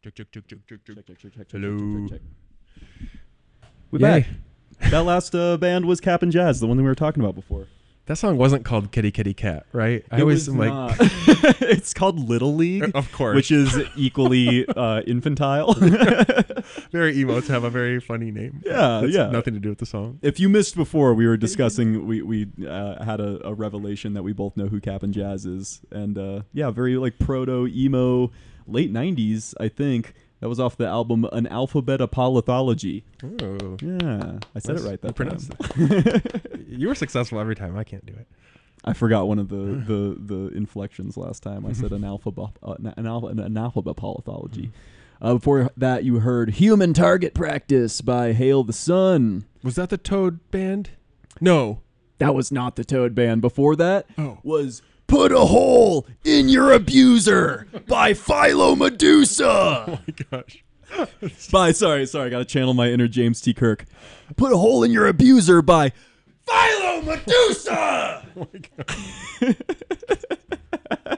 Check, check, check, check, check, check. Check, check, check, check, check, Hello. check, check, check. We're Yay. back. That last band was Cap and Jazz, the one that we were talking about before. That song wasn't called Kitty Kitty Cat, right? I It always was am like, not. It's called Little League, of course, which is equally infantile. very emo to have a very funny name. Yeah, That's yeah. nothing to do with the song. If you missed before, we were discussing, we had a revelation that we both know who Cap and Jazz is. And yeah, very like proto-emo, late 90s, I think. That was off the album An Alphabet of Polythology. Oh, Yeah, I said it right that time. it. You were successful every time. I can't do it. I forgot one of the inflections last time. I said an alphabet polythology. Before that, you heard Human Target Practice by Hail the Sun. Was that the Toad Band? No. That was not the Toad Band. Before that was Put a Hole in Your Abuser by Philo Medusa. Oh my gosh. Sorry, I gotta channel my inner James T. Kirk. Put a Hole in Your Abuser by Philo Medusa. Oh my god.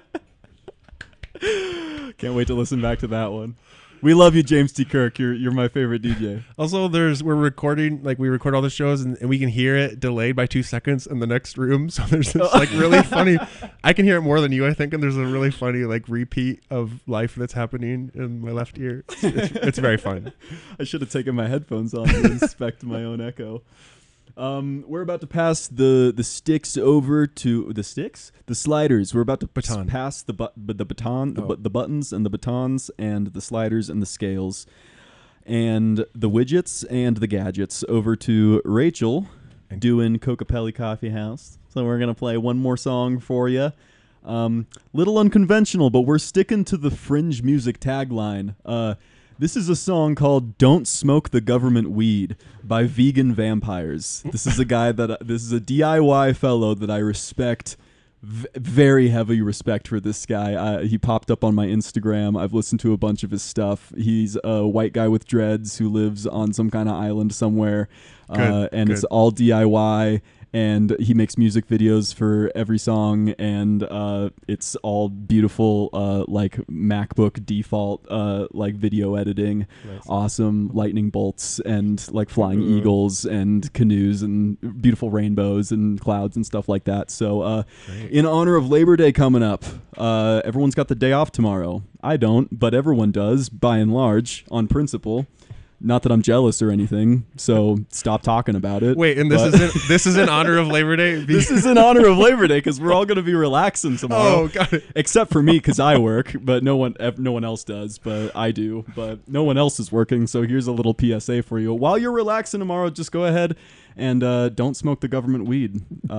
Can't wait to listen back to that one. We love you, James T. Kirk. You're my favorite DJ. Also, we're recording, like we record all the shows and we can hear it delayed by 2 seconds in the next room. So there's this like really funny, I can hear it more than you, I think. And there's a really funny like repeat of life that's happening in my left ear. It's very fun. I should have taken my headphones off to inspect my own echo. We're about to pass the sticks over to the sliders. We're about to Baton. pass the baton, Oh. the buttons and the batons and the sliders and the scales and the widgets and the gadgets over to Rachel doing Cocapelli Coffee House. So we're gonna play one more song for you. Little unconventional, but we're sticking to the fringe music tagline. This is a song called "Don't Smoke the Government Weed" by Vegan Vampires. This is a guy this is a DIY fellow that I respect, very heavy respect for this guy. He popped up on my Instagram. I've listened to a bunch of his stuff. He's a white guy with dreads who lives on some kind of island somewhere, and it's all DIY. And he makes music videos for every song, and it's all beautiful, like MacBook default, like video editing, Nice. awesome lightning bolts, and like flying eagles and canoes and beautiful rainbows and clouds and stuff like that. So, in honor of Labor Day coming up, everyone's got the day off tomorrow. I don't, but everyone does, by and large, on principle. Not that I'm jealous or anything, so stop talking about it. Wait, and this is in honor of Labor Day? This is in honor of Labor Day because we're all going to be relaxing tomorrow. Oh, got it. Except for me because I work, but no one else does, but I do. But no one else is working, so here's a little PSA for you. While you're relaxing tomorrow, just go ahead and don't smoke the government weed.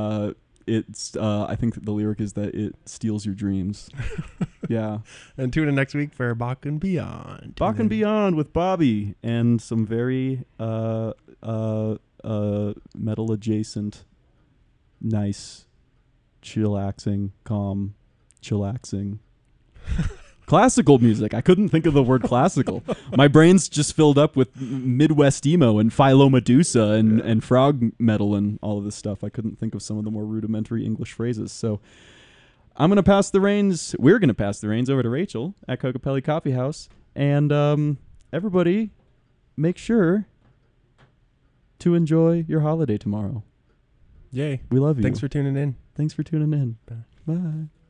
I think the lyric is that it steals your dreams. Yeah. And tune in next week for Bach and Beyond. Bach and Beyond with Bobby and some very metal adjacent, nice, chillaxing, calm, chillaxing. Classical music. I couldn't think of the word classical. My brain's just filled up with Midwest emo and Philo Medusa and frog metal and all of this stuff. I couldn't think of some of the more rudimentary English phrases. So I'm going to pass the reins. We're going to pass the reins over to Rachel at Cocapelli Coffee House. And everybody, make sure to enjoy your holiday tomorrow. Yay. We love you. Thanks for tuning in. Thanks for tuning in. Bye. Bye.